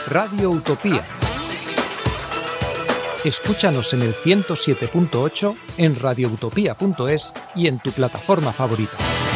Radio Utopía. Escúchanos en el 107.8, en radioutopía.es y en tu plataforma favorita.